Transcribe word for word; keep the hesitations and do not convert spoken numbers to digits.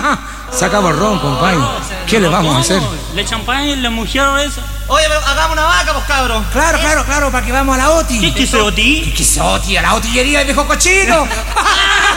Sacamos el ron, compadre. ¿Qué le vamos a hacer? ¿Le champagne, la mujer esa? Oye, pero hagamos una vaca, pues, cabros. Claro, claro, claro, para que vamos a la OTI. ¿Qué quiso Oti? ¿Qué quiso OTI? A la otillería del viejo cochino.